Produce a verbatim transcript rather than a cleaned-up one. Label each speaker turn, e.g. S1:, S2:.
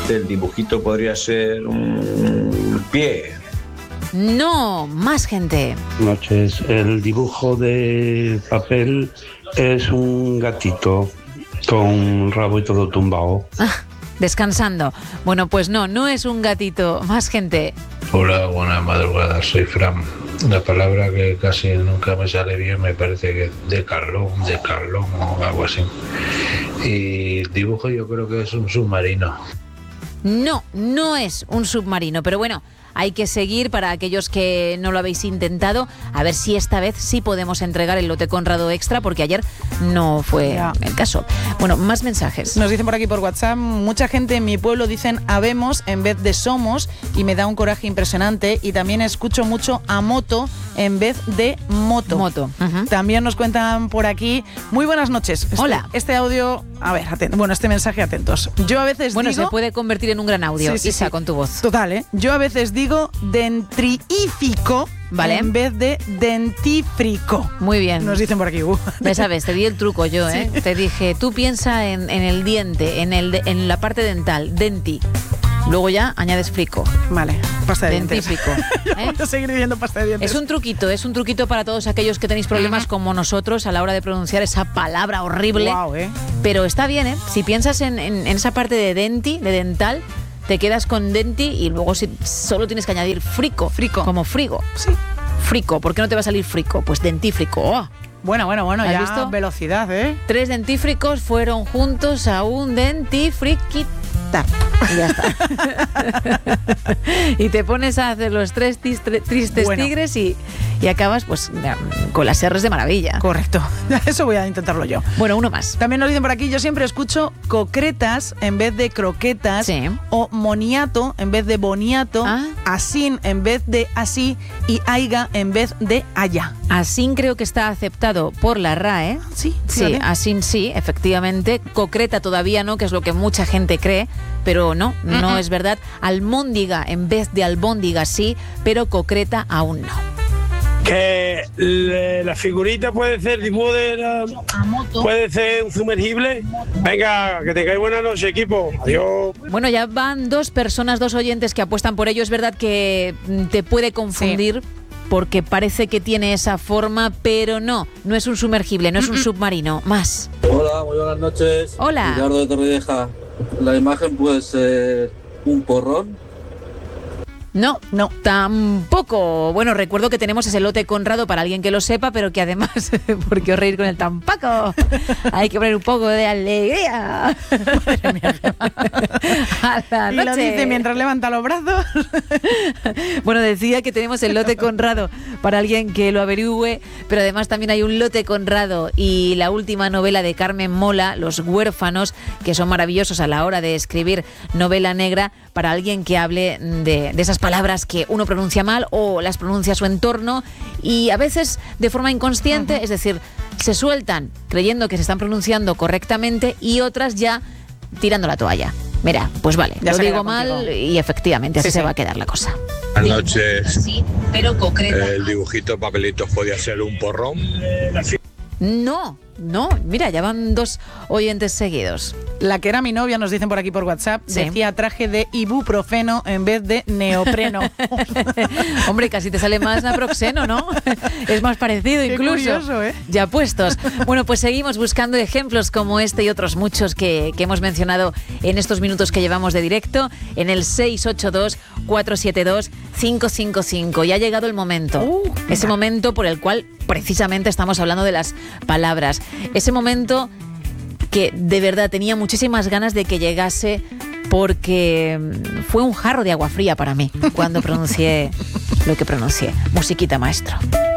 S1: el dibujito podría ser un pie.
S2: No, más gente.
S3: Buenas noches. El dibujo de papel es un gatito con rabo y todo tumbado.
S2: Ah, descansando. Bueno, pues no, no es un gatito. Más gente.
S4: Hola, buenas madrugadas. Soy Fran. Una palabra que casi nunca me sale bien, me parece que de Carlón, de Carlón o algo así. Y el dibujo yo creo que es un submarino.
S2: No, no es un submarino, pero bueno, hay que seguir para aquellos que no lo habéis intentado, a ver si esta vez sí podemos entregar el lote Conrado Extra, porque ayer no fue ya el caso. Bueno, más mensajes.
S5: Nos dicen por aquí por WhatsApp, mucha gente en mi pueblo dicen habemos en vez de somos y me da un coraje impresionante, y también escucho mucho a moto en vez de moto.
S2: Moto. Uh-huh.
S5: También nos cuentan por aquí, muy buenas noches. Este,
S2: Hola.
S5: Este audio, a ver, atent- bueno, este mensaje atentos. Yo a veces
S2: bueno,
S5: digo...
S2: se puede convertir en un gran audio,
S5: sí, sí,
S2: Isa,
S5: sí.
S2: con tu voz.
S5: Total, ¿eh? Yo a veces digo dentriífico, ¿vale?, en vez de dentífrico.
S2: Muy bien.
S5: Nos dicen por aquí. Uh.
S2: Ya sabes, te di el truco yo, ¿eh? Sí. Te dije, tú piensa en, en el diente, en, el de, en la parte dental, denti. Luego ya añades frico.
S5: Vale, pasta de
S2: dentífrico.
S5: dientes. ¿Eh? Voy a seguir diciendo pasta de dientes.
S2: Es un truquito, es un truquito para todos aquellos que tenéis problemas uh-huh. como nosotros a la hora de pronunciar esa palabra horrible.
S5: Wow, ¿eh?
S2: Pero está bien, ¿eh? Si piensas en, en, en esa parte de denti, de dental, te quedas con denti y luego si solo tienes que añadir frico.
S5: Frico.
S2: Como frigo.
S5: Sí.
S2: Frico. ¿Por qué no te va a salir frico? Pues dentífrico. ¡Oh!
S5: Bueno, bueno, bueno,
S2: ¿Has
S5: ya
S2: visto?
S5: Velocidad, ¿eh?
S2: Tres dentífricos fueron juntos a un dentifriquita. Y ya está. Y te pones a hacer los tres tis, tre, tristes bueno. tigres y, y acabas pues con las R's de maravilla.
S5: Correcto. Eso voy a intentarlo yo.
S2: Bueno, uno más.
S5: También nos dicen por aquí, yo siempre escucho concretas en vez de croquetas,
S2: sí.
S5: o moniato en vez de boniato,
S2: ah.
S5: asín en vez de así y aiga en vez de allá.
S2: Asín creo que está aceptado por la R A E.
S5: Sí,
S2: sí, asín sí, efectivamente. Concreta todavía no, que es lo que mucha gente cree, pero no, no uh-uh. es verdad. Almóndiga en vez de albóndiga sí, pero concreta aún no.
S6: Que le, la figurita puede ser dibujo de la, puede ser un sumergible. Venga, que tengáis buena noche, equipo. Adiós.
S2: Bueno, ya van dos personas, dos oyentes que apuestan por ello. Es verdad que te puede confundir. Sí. Porque parece que tiene esa forma, pero no, no es un sumergible, no es un submarino. Más.
S7: Hola, muy buenas noches.
S2: Hola.
S7: Ricardo de Torrevieja. La imagen puede ser un porrón.
S2: No, no, tampoco. Bueno, recuerdo que tenemos ese lote Conrado para alguien que lo sepa, pero que además, ¿por qué os reír con el tampoco? Hay que poner un poco de alegría. Madre mía. A la noche.
S5: Y lo dice mientras levanta los brazos.
S2: Bueno, decía que tenemos el lote Conrado para alguien que lo averigüe, pero además también hay un lote Conrado y la última novela de Carmen Mola, Los huérfanos, que son maravillosos a la hora de escribir novela negra, para alguien que hable de, de esas palabras que uno pronuncia mal o las pronuncia a su entorno y a veces de forma inconsciente, uh-huh. es decir, se sueltan creyendo que se están pronunciando correctamente y otras ya tirando la toalla. Mira, pues vale, ya lo digo mal contigo. Y efectivamente así sí, se sí. va a quedar la cosa.
S1: Buenas noches.
S2: Sí, pero concreta.
S1: El dibujito de papelitos podía ser un porrón.
S2: No, no, mira, ya van dos oyentes seguidos.
S5: La que era mi novia, nos dicen por aquí por WhatsApp, sí. decía traje de ibuprofeno en vez de neopreno.
S2: Hombre, casi te sale más naproxeno, ¿no? Es más parecido. Qué incluso.
S5: Curioso, ¿eh?
S2: Ya puestos. Bueno, pues seguimos buscando ejemplos como este y otros muchos que, que hemos mencionado en estos minutos que llevamos de directo en el seis ocho dos, cuatro siete dos, cinco cinco cinco. Y ha llegado el momento. Uh, ese momento por el cual precisamente estamos hablando de las palabras. Ese momento que de verdad tenía muchísimas ganas de que llegase porque fue un jarro de agua fría para mí cuando pronuncié lo que pronuncié. Musiquita, maestro.